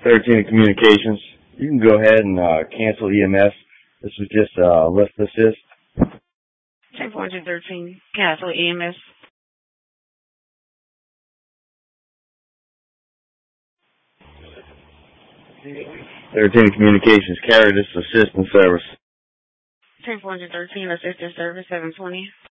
13 Communications. You can go ahead and cancel EMS. This was just lift assist. 10.13, cancel EMS. 13 Communications, carry this assistance service. 10.13, assistance service 720.